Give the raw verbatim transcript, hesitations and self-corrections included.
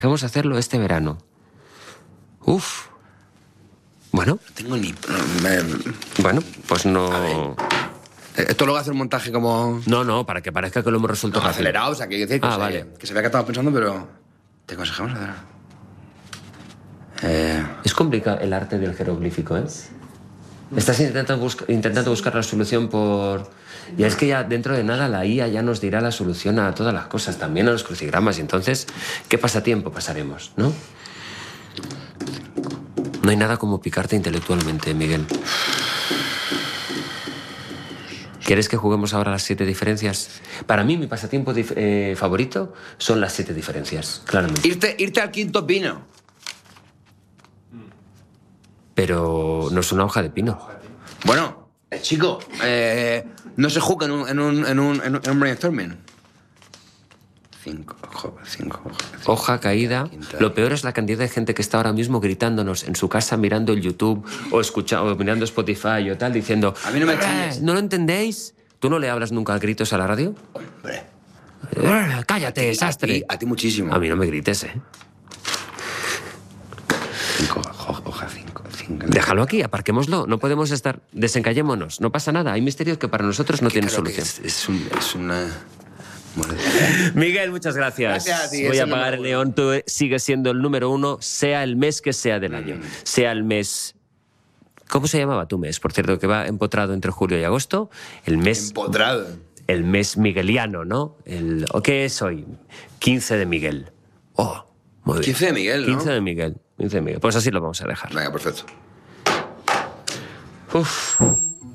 Vamos a hacerlo este verano. Uf. Bueno. No tengo ni... No, me... Bueno, pues no... Esto luego hace un montaje como... No, no, para que parezca que lo hemos resuelto no, rápido. acelerado, o sea, que, decir que, ah, se, vale. que se vea que estaba pensando, pero... Te aconsejamos hacer... Eh... Es complicado el arte del jeroglífico, ¿eh? Estás intentando, busca, intentando buscar la solución por... Ya es que ya dentro de nada la I A ya nos dirá la solución a todas las cosas, también a los crucigramas. Y entonces, ¿qué pasatiempo pasaremos, no? No hay nada como picarte intelectualmente, Miguel. ¿Quieres que juguemos ahora las siete diferencias? Para mí, mi pasatiempo eh, favorito son las siete diferencias, claramente. Irte, irte al quinto pino. Pero no es una hoja de pino. Bueno, eh, chico, eh, no se juega en un, en un, en un, en un brainstorming. Cinco, ojo, cinco, ojo, cinco. Hoja caída. Quinta. Lo peor es la cantidad de gente que está ahora mismo gritándonos en su casa mirando el YouTube o, escucha, o mirando Spotify o tal, diciendo... A mí no me "Eh, chilles". ¿No lo entendéis? ¿Tú no le hablas nunca a gritos a la radio? Hombre. Eh, ¡Cállate, A ti, sastre! a ti muchísimo. A mí no me grites, ¿eh? Cinco, hoja, hoja cinco, cinco. Déjalo aquí, aparquémoslo. No podemos estar... Desencallémonos. No pasa nada. Hay misterios que para nosotros no Que tienen claro que solución. Es, es, un, es una... Miguel, muchas gracias. Gracias a ti, Voy es a el apagar el número neón. Tú sigues siendo el número uno, sea el mes que sea del año. Sea el mes... ¿Cómo se llamaba tu mes? Por cierto, que va empotrado entre julio y agosto. El mes... Empotrado. El mes migueliano, ¿no? El, ¿o qué es hoy? quince de Miguel. Oh, muy bien. quince de Miguel, ¿no? quince de Miguel. quince de Miguel. Pues así lo vamos a dejar. Venga, perfecto. Uf.